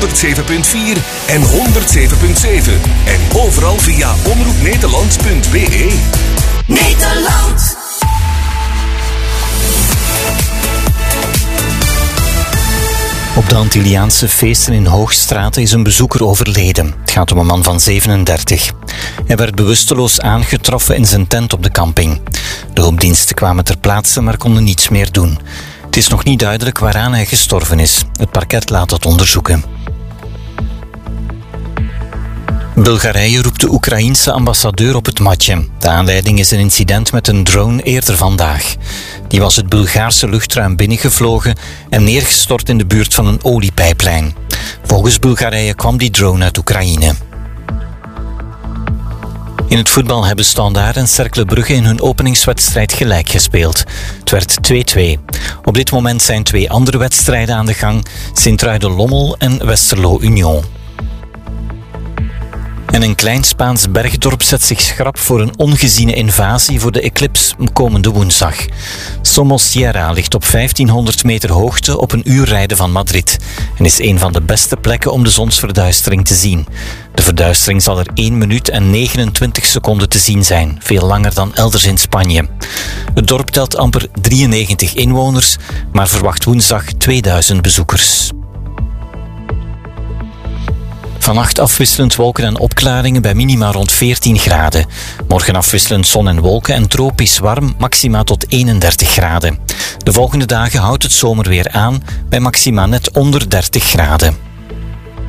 107.4 en 107.7. En overal via omroepnederland.be. Nederland. Op de Antilliaanse feesten in Hoogstraten is een bezoeker overleden. Het gaat om een man van 37. Hij werd bewusteloos aangetroffen in zijn tent op de camping. De hulpdiensten kwamen ter plaatse, maar konden niets meer doen. Het is nog niet duidelijk waaraan hij gestorven is. Het parket laat dat onderzoeken. Bulgarije roept de Oekraïense ambassadeur op het matje. De aanleiding is een incident met een drone eerder vandaag. Die was het Bulgaarse luchtruim binnengevlogen en neergestort in de buurt van een oliepijplijn. Volgens Bulgarije kwam die drone uit Oekraïne. In het voetbal hebben Standaard en Cercle Brugge in hun openingswedstrijd gelijk gespeeld. Het werd 2-2. Op dit moment zijn 2 andere wedstrijden aan de gang: Sint-Truiden-Lommel en Westerlo-Union. En een klein Spaans bergdorp zet zich schrap voor een ongeziene invasie voor de eclipse komende woensdag. Somosierra ligt op 1500 meter hoogte op een uur rijden van Madrid en is een van de beste plekken om de zonsverduistering te zien. De verduistering zal er 1 minuut en 29 seconden te zien zijn, veel langer dan elders in Spanje. Het dorp telt amper 93 inwoners, maar verwacht woensdag 2000 bezoekers. Vannacht afwisselend wolken en opklaringen bij minima rond 14 graden. Morgen afwisselend zon en wolken en tropisch warm, maxima tot 31 graden. De volgende dagen houdt het zomerweer aan bij maxima net onder 30 graden.